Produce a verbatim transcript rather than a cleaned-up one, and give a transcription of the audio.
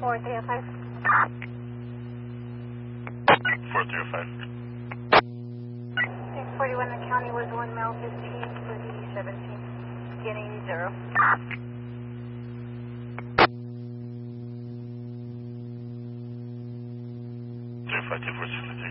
four three oh five. four three oh five. six forty-one, the county was one mile fifteen for the seventeen. Getting zero. zero five two four six.